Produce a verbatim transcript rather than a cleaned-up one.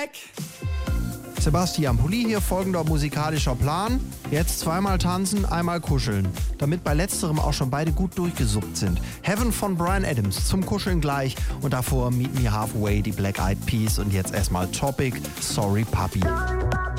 back. Sebastian Pulli hier, folgender musikalischer Plan. Jetzt zweimal tanzen, einmal kuscheln. Damit bei letzterem auch schon beide gut durchgesuppt sind. Heaven von Bryan Adams zum Kuscheln gleich und davor Meet Me Halfway, die Black Eyed Peas und jetzt erstmal Topic, Sorry Puppy.